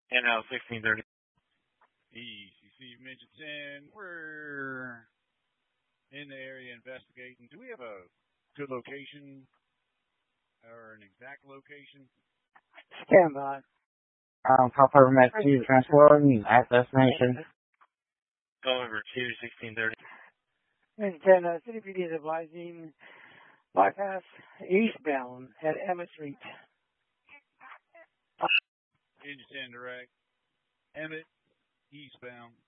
NL 1630. ECC Mitchell, we're in the area investigating. Do we have a good location or an exact location? Stand by. Papa Met 2 transport at destination. Over 2 1630. And 10, City PD is advising bypass eastbound at Emmett Street. Engine direct. Emmett eastbound.